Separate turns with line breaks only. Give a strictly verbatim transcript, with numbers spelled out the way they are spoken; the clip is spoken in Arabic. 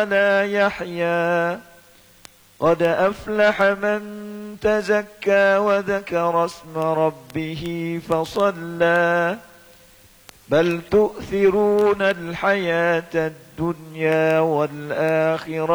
لا يحيى قد أفلح من تزكى وذكر اسم ربه فصلى بل تؤثرون الحياة الدنيا والآخرة